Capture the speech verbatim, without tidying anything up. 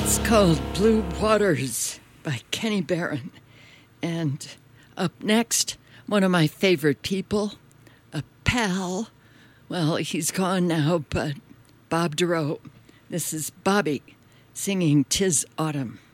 It's called Blue Waters by Kenny Barron. And up next, one of my favorite people, a pal. Well, he's gone now, but Bob Dorough. This is Bobby singing "'Tis Autumn."